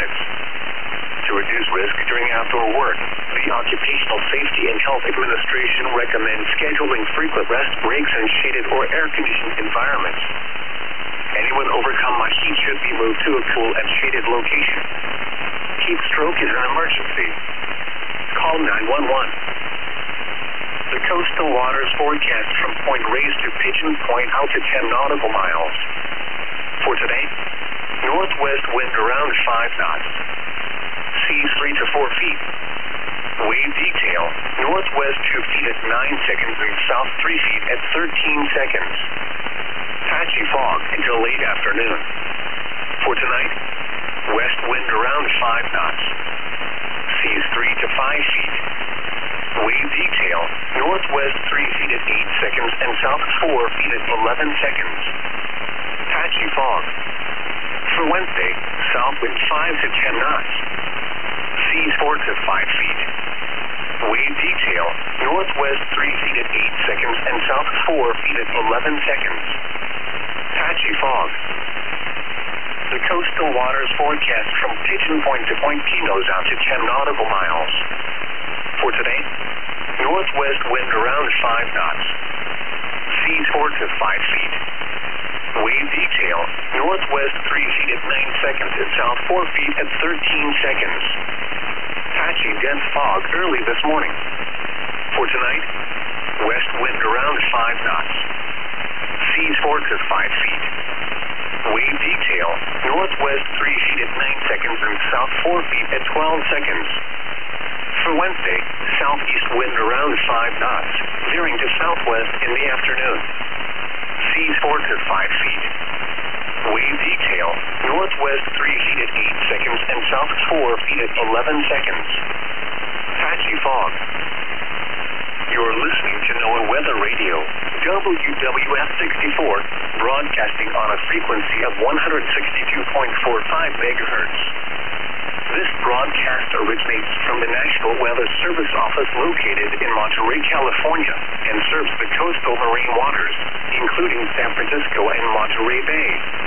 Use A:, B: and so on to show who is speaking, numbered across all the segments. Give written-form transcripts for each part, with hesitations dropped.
A: minutes. To reduce risk during outdoor work, the Occupational Safety and Health Administration recommends scheduling frequent rest breaks in shaded or air-conditioned environments. Anyone overcome by heat should be moved to a cool and shaded location. Heat stroke is an emergency. Call 911. The coastal waters forecast from Point Reyes to Pigeon Point out to 10 nautical miles. For today, northwest wind around 5 knots. Seas 3 to 4 feet. Wave detail, northwest 2 feet at 9 seconds and south 3 feet at 13 seconds. Patchy fog until late afternoon. For tonight, west wind around 5 knots. Seas 3 to 5 feet. Wave detail, northwest 3 feet at 8 seconds and south 4 feet at 11 seconds. Patchy fog. For Wednesday, south wind 5 to 10 knots. Seas 4 to 5 feet. Wave detail, northwest 3 feet at 8 seconds and south 4 feet at 11 seconds. Patchy fog. The coastal waters forecast from Pigeon Point to Point Pinos out to 10 nautical miles. For today, northwest wind around 5 knots. Seas 4 to 5 feet. Wave detail, northwest 3 feet at 9 seconds and south 4 feet at 13 seconds. Patchy dense fog early this morning. For tonight, west wind around 5 knots. Seas 4 to 5 feet. Wave detail, northwest 3 feet at 9 seconds and south 4 feet at 12 seconds. For Wednesday, southeast wind around 5 knots, veering to southwest in the afternoon. Seas 4 to 5 feet. Wave detail, northwest 3 feet at 8 seconds and south 4 feet at 11 seconds. Patchy fog. You're listening to NOAA Weather Radio, WWF 64, broadcasting on a frequency of 162.45 megahertz. This broadcast originates from the National Weather Service Office located in Monterey, California, and serves the coastal marine waters, including San Francisco and Monterey Bay.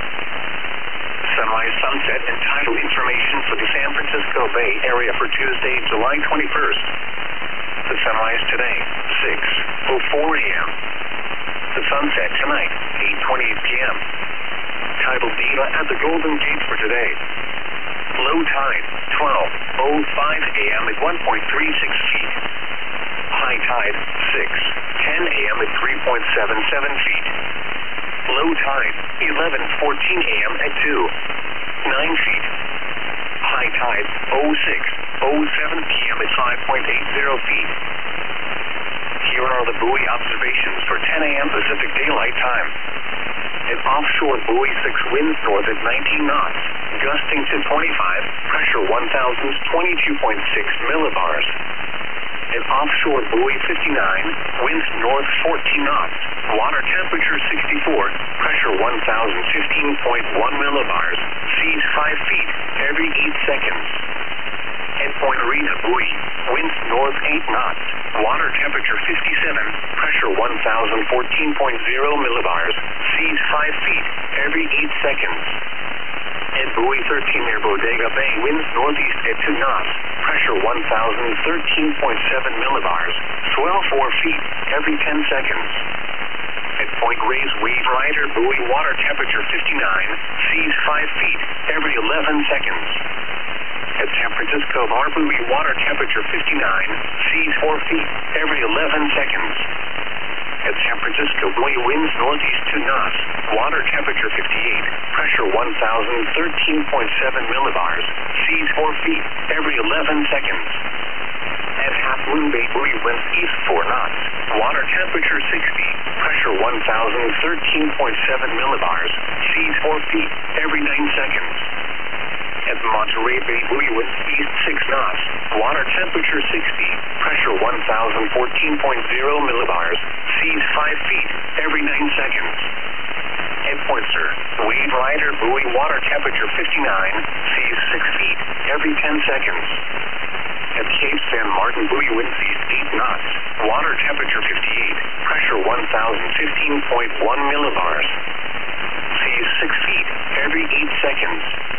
A: Sunrise, sunset, and tidal information for the San Francisco Bay area for Tuesday, July 21st. The sunrise today, 6:04 a.m. The sunset tonight, 8:28 p.m. Tidal data at the Golden Gate for today. Low tide, 12:05 a.m. at 1.36 feet. High tide, 6:10 a.m. at 3.77 feet. Low tide, 11:14 a.m. at 2.9 feet. High tide, 06:07 p.m. at 5.80 feet. Here are the buoy observations for 10 a.m. Pacific Daylight Time. An offshore buoy 6 winds north at 19 knots, gusting to 25, pressure 1,022.6 millibars. An offshore buoy 59, winds north 14 knots, water temperature 64, pressure 1,015.1 millibars, seas 5 feet every 8 seconds. At Point Reyes buoy, winds north 8 knots, water temperature 57, pressure 1,014.0 millibars, seas 5 feet every 8 seconds. At buoy 13 near Bodega Bay, winds northeast at 2 knots, pressure 1,013.7 millibars, swell 4 feet every 10 seconds. At Point Reyes Wave Rider buoy, water temperature 59, seas 5 feet every 11 seconds. At San Francisco Bar buoy, water temperature 59, seas 4 feet every 11 seconds. At San Francisco buoy, winds northeast 2 knots, water temperature 58, pressure 1,013.7 millibars, seas 4 feet every 11 seconds. At Half Moon Bay buoy, winds east 4 knots, water temperature 60, pressure 1,013.7 millibars, seas 4 feet every 9 seconds. At Monterey Bay buoy, winds east 6 knots, water temperature 60, pressure 1,014.0 millibars, seas 5 feet every 9 seconds. At Point Sur, Wave Rider buoy, water temperature 59, seas 6 feet every 10 seconds. At Cape San Martin buoy, winds east 8 knots, water temperature 58, pressure 1,015.1 millibars, seas 6 feet every 8 seconds.